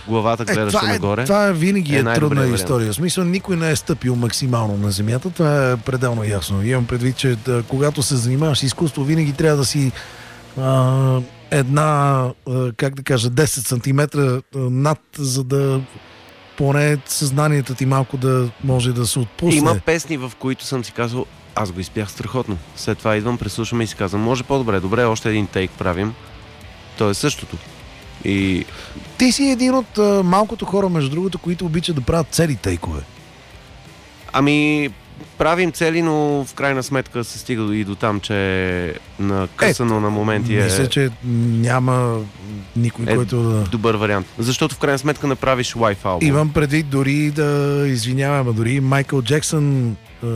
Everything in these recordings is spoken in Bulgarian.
главата гледаше нагоре. Това винаги е трудна история. В смисъл, никой не е стъпил максимално на земята. Това е пределно ясно. Имам предвид, че когато се занимаваш с изкуство, винаги трябва да си една, как да кажа, 10 сантиметра над, за да поне съзнанието ти малко да може да се отпусне. Има песни, в които съм си казал, аз го изпях страхотно. След това идвам, преслушвам и си казвам, може по-добре, добре, още един тейк правим. То е същото. И... Ти си един от малкото хора, между другото, които обичат да правят цели тейкове. Ами, правим цели, но в крайна сметка се стига и до там, че накъсано на моменти мисля, че няма никой, който да... добър вариант. Защото в крайна сметка направиш лайф албум. Имам предвид дори да извинявам, дори Майкъл Джексън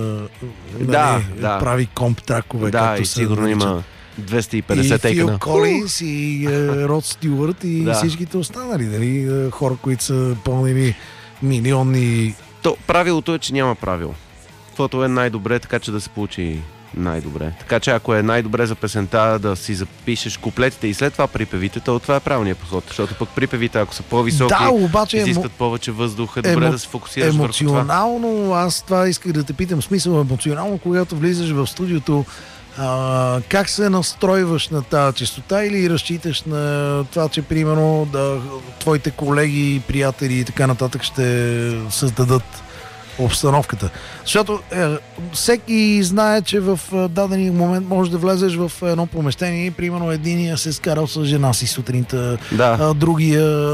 прави комп тракове. Да, и сигурно има 250 тейка. И Фил Колинс, и Род Стюарт, и всичките останали. Дали, хора, които са пълнили милионни... Правилото е, че няма правило. Каквото е най-добре, така че да се получи най-добре. Така че ако е най-добре за песента да си запишеш куплетите и след това припевите, то това е правилният подход. Защото пък припевите, ако са по-високи, изискат повече въздух, е добре да се фокусираш върху това. Емоционално, аз това исках да те питам, смисъл емоционално, когато влизаш в студиото, как се настройваш на тази честота или разчиташ на това, че примерно твоите колеги, приятели и така нататък ще създадат обстановката. Защото всеки знае, че в даден момент можеш да влезеш в едно помещение и примерно единия се скарал с жена си сутринта, другия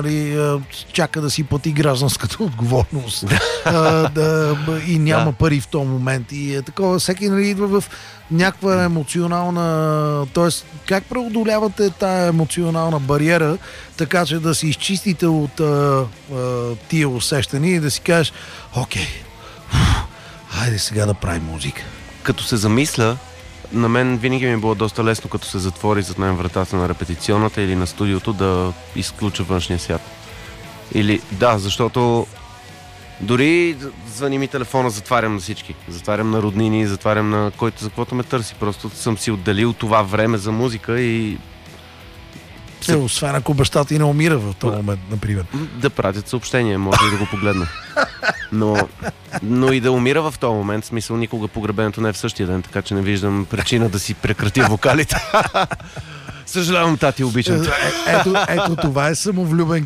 чака да си плати гражданската отговорност и няма пари в този момент. И е такова, всеки идва в някаква емоционална... Тоест, как преодолявате тая емоционална бариера, така че да си изчистите от тия усещания и да си кажеш, окей, хайде сега да правим музика. Като се замисля, на мен винаги ми е било доста лесно, като се затвори зад мен вратата на репетиционната или на студиото, да изключа външния свят. Или, защото дори звъни ми телефона, затварям на всички. Затварям на роднини, затварям на който за каквото ме търси. Просто съм си отделил това време за музика и... Освен ако баща ти не умира в този момент, например. Да пратят съобщение, може и да го погледна. Но и да умира в този момент, смисъл никога погребението не е в същия ден, така че не виждам причина да си прекратя вокалите. Съжалявам, тати, обичам. Ето това е самовлюбен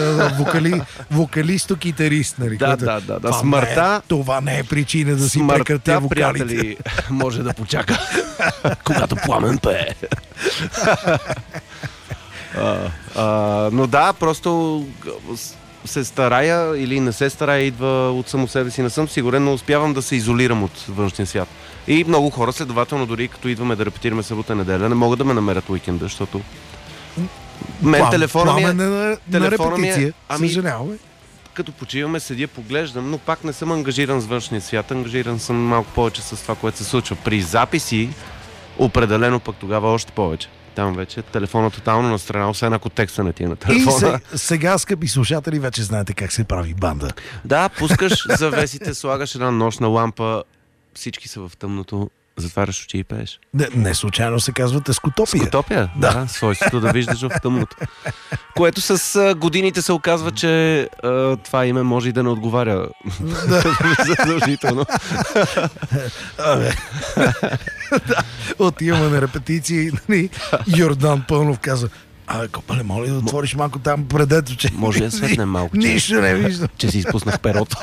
вокалист-китарист. Нали? Да. Смъртта... Това не е причина да си прекратя вокалите. Приятели, може да почака, когато Пламен пее. Но да, просто се старая или не се старая, идва от само себе си, не съм сигурен, но успявам да се изолирам от външния свят. И много хора, следователно, дори като идваме да репетираме събота неделя, не могат да ме намерят уикенда, защото телефона ми е... на репетиция, съжаляваме. Като почиваме, седя, поглеждам, но пак не съм ангажиран с външния свят, ангажиран съм малко повече с това, което се случва. При записи, определено пък тогава още повече. Там вече телефона тотално на страна, освен ако текста не ти е на телефона. И сега, скъпи слушатели, вече знаете как се прави банда. Да, пускаш завесите, слагаш една нощна лампа, всички са в тъмното, затваряш очи и пееш. Не случайно се казва Тескотопия. Скотопия, да, свойството да виждаш в тъмното. Което с годините се оказва, че това име може и да не отговаря задължително. Отиваме на репетиции, Йордан Пълнов казва: Копале, моля да отвориш малко там предето, че... Може да светне малко, нищо не виждам. Че си изпуснах перото.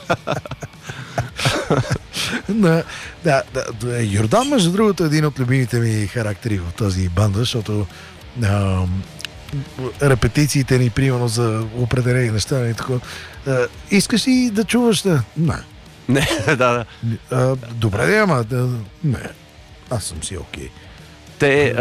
Йордан, между другото, е един от любимите ми характери в тази банда, защото репетициите ни, примерно, за определени неща, и такова. Искаш ли да чуваш? Не, да. Добре, ама не. Аз съм си окей. Те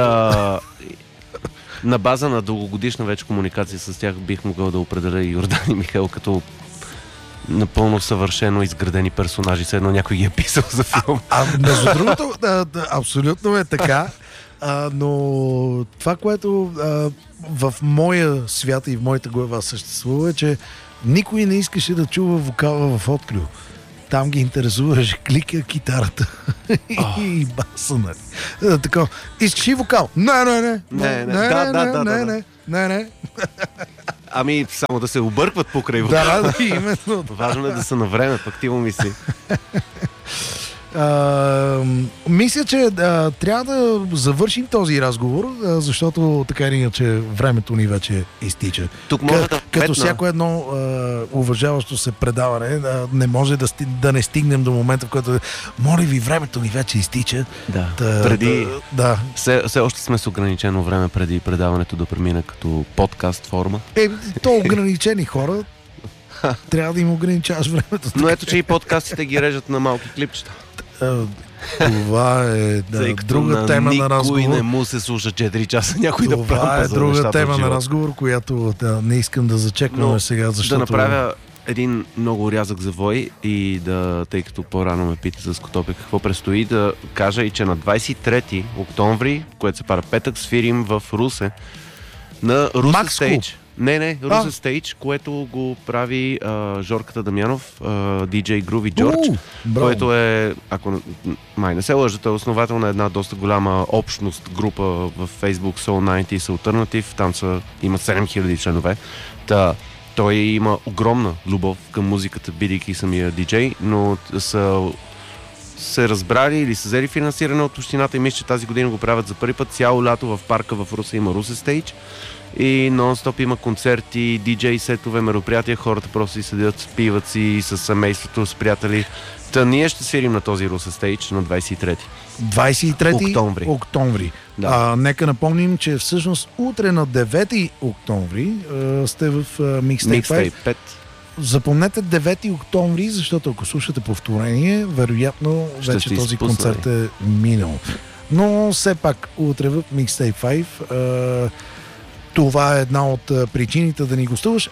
на база на дългогодишна вече комуникация с тях бих могъл да определя и Йордан и Михаил като напълно съвършено изградени персонажи, все едно някой ги е писал за филм. Между другото, абсолютно е така, но това, което в моя свят и в моята глава съществува, е, че никой не искаше да чува вокала в Отклю. Там ги интересуваше клика, китарата и баса, нали. Така, искаш и вокал? Не. Ами, само да се объркват покрай Да, именно. Важно е да са на време, пък ти му мисли. Мисля, че трябва да завършим този разговор, защото така или иначе времето ни вече изтича. Тук мога като всяко едно уважаващо се предаване, не може да не стигнем до момента, в който моля ви, времето ни вече изтича. Да. Все още сме с ограничено време преди предаването да премине като подкаст форма. То ограничени хора трябва да им ограничаваш времето. Но ето, че и подкастите ги режат на малки клипчета. Това е друга тема на разговор. Никой не му се слуша 4 часа някой да прави. Това е друга тема на разговор, която не искам да зачекваме сега, защото... Да направя един много рязък завой и тъй като по-рано ме пита за Скотопия какво предстои, да кажа и че на 23 октомври, което се пара петък, свирим в Русе на Русе Стейдж. Не, Русе Стейдж, което го прави Жорката Дамянов, DJ Groovy George, който е, ако май не се лъжа, е основател на една доста голяма общност, група в Facebook Soul 90s Alternative, там има 7000 членове. Той има огромна любов към музиката, бидейки самия диджей, но са се разбрали или са взели финансиране от общината и мисля, че тази година го правят за първи път. Цяло лято в парка в Русе има Русе Стейдж и нон-стоп има концерти, диджей сетове, мероприятия, хората просто си седят, спиват си с семейството, с приятели. Ние ще свирим на този Русе Стейдж на 23 октомври. Да. Нека напомним, че всъщност утре на 9 октомври сте в Mixtape 5. Запомнете 9 октомври, защото ако слушате повторение, вероятно вече този концерт е минал. Но все пак утре в Mixtape 5 това е една от причините да ни гостуваш.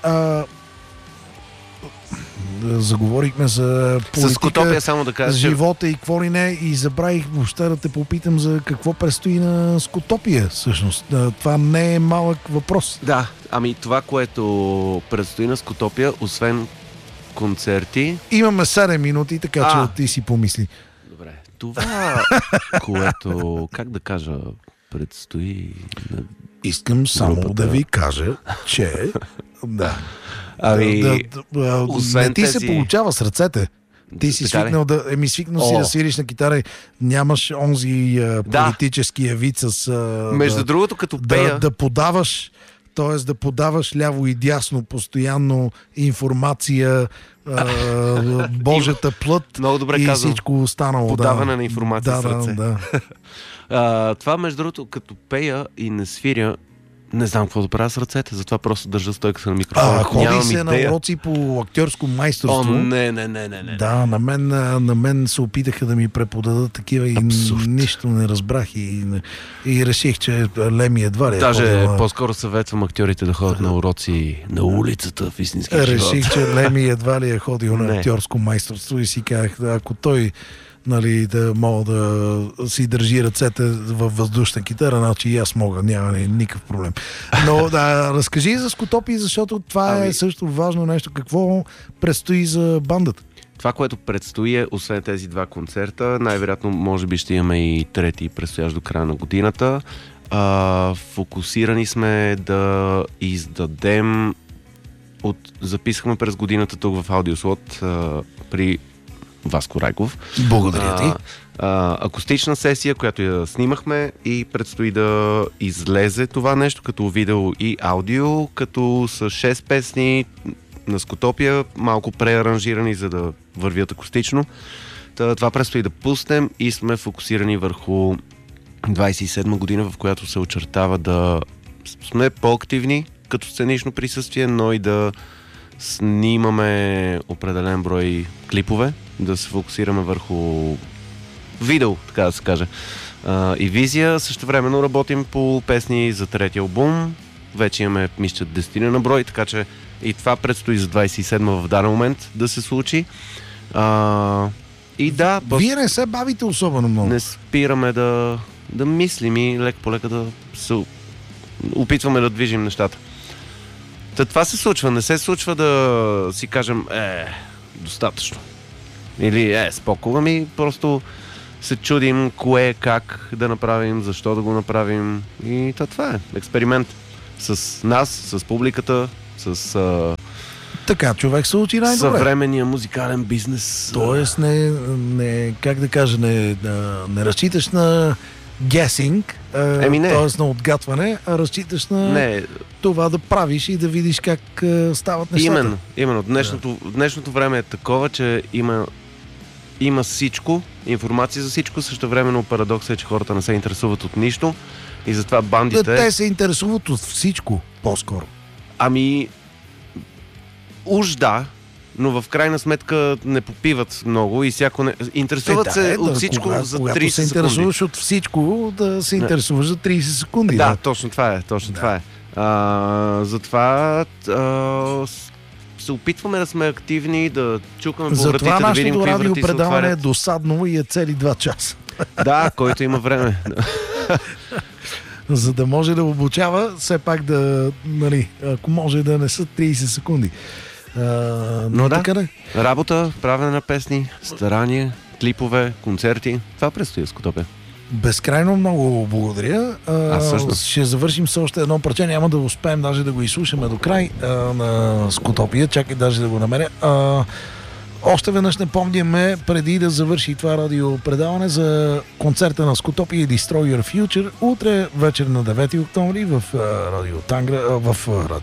Заговорихме за политика, Скотопия, само да кажа, живота и какво ли не, и забравих въобще да те попитам за какво предстои на Скотопия всъщност. Това не е малък въпрос. Да, ами това, което предстои на Скотопия, освен концерти... Имаме 7 минути, така че ти си помисли. Добре, това, което, как да кажа, предстои... Искам само да ви кажа, че... Да. Не ти се получава с ръцете. Ти си свикнал свикнал си да свириш на китара и нямаш онзи политическия вид с... Между другото, като пея... Да подаваш, т.е. да подаваш ляво и дясно постоянно информация, Божията плът и всичко останало. Подаване на информация с ръце. Това, между другото, като пея и не свиря, не знам какво да правя с ръцете, затова просто държа стойката на микрофона. Ходи се на уроци по актьорско майсторство. Не. Да, на мен се опитаха да ми преподадат такива и нищо не разбрах и реших, че Леми едва ли е. Даже по-скоро съветвам актьорите да ходят на уроци на улицата в истинския живот. Реших, че Леми едва ли е ходил на актьорско майсторство и си казах, ако той да мога да си държи ръцете във въздушна китара, значи и аз мога, няма никакъв проблем. Но разкажи за Скотопия, защото това е също важно нещо. Какво предстои за бандата? Това, което предстои е, освен тези два концерта, най-вероятно може би ще имаме и трети предстоящ до края на годината. Фокусирани сме да издадем записахме през годината тук в Аудиослот при Васко Райков. Благодаря ти. Акустична сесия, която я снимахме и предстои да излезе това нещо като видео и аудио, като с 6 песни на Скотопия, малко преаранжирани, за да вървят акустично. Това предстои да пуснем и сме фокусирани върху 27 година, в която се очертава да сме по-активни като сценично присъствие, но и да снимаме определен брой клипове, да се фокусираме върху видео, така да се каже. И визия. Същевременно работим по песни за третия албум. Вече имаме, мисля, 10 на брой, така че и това предстои за 27 в даден момент да се случи. И да... Вие не се бавите особено много. Не спираме да мислим и лека по лека да се опитваме да движим нещата. Това се случва. Не се случва да си кажем достатъчно. Или спокойно, ами просто се чудим кое, как да направим, защо да го направим. И това е експеримент с нас, с публиката с Така човек се учи най-добре. съвременния музикален бизнес. Тоест как да кажа, не разчиташ на guessing, Не. т.е. на отгатване, а разчиташ на това да правиш и да видиш как стават нещата. Именно. Днешното време е такова, че има всичко, информация за всичко, същевременно парадоксът е, че хората не се интересуват от нищо и затова бандите... Те се интересуват от всичко, по-скоро. Уж да, но в крайна сметка не попиват много и интересуват се от всичко за 30 секунди. Когато се интересуваш от всичко, да се интересуваш за 30 секунди. Да, точно това е. Затова се опитваме да сме активни, да чукаме по вратите, да видим какви врати се отварят. Затова нашето радиопредаване е досадно и е цели 2 часа. Да, който има време. За да може да обучава, все пак да, ако може да не са 30 секунди. Но да, работа, правене на песни, старания, клипове, концерти. Това предстои в Скутопия. Безкрайно много благодаря. Ще завършим с още едно парче. Няма да успеем даже да го изслушаме до край на Скутопия. Чакай даже да го намеря. Още веднъж напомняме, преди да завърши това радиопредаване, за концерта на Скутопия и Destroy Your Future утре вечер на 9 октомври в Радио Тангра, в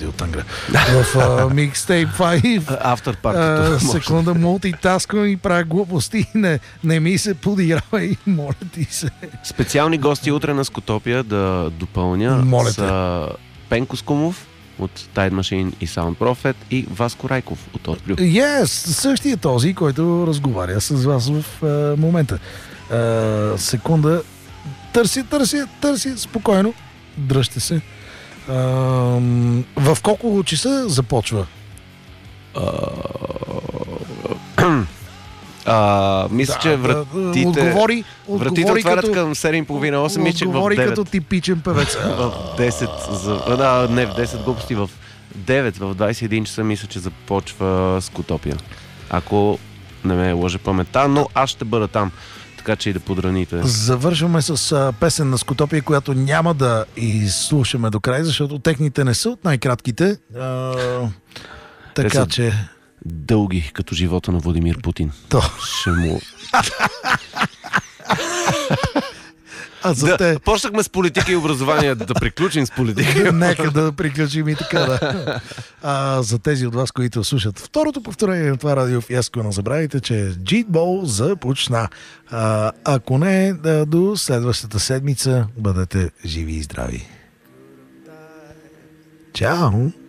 Mixtape 5. After party. Секунда, мултитасквам и правя глупости. Не ми се подигравай, моля ти се. Специални гости утре на Скутопия да допълня са Пенко Скумов от Tide Machine и Sound Prophet и Васко Райков от Отплю. Същия този, който разговаря с вас в момента. Секунда. Търси, спокойно. Дръжте се. В колко часа започва? Мисля, че вратите отварят към 7:30-8. Мисля, че в 9. Отговори като типичен певец. В 10, не в 10 глупости, в 9, в 21 часа мисля, че започва Скутопия. Ако не ме лъже паметта, но аз ще бъда там. Така че и да подраните. Завършваме с песен на Скутопия, която няма да изслушаме до край, защото техните не са от най-кратките. Така че... дълги, като живота на Владимир Путин. Ще му... Почнахме с политика и образование, да приключим с политика. Нека да приключим и така, да. За тези от вас, които слушат второто повторение на това радио фиаско, не забравяйте, че Джитбол започна. Ако не, до следващата седмица бъдете живи и здрави. Чао!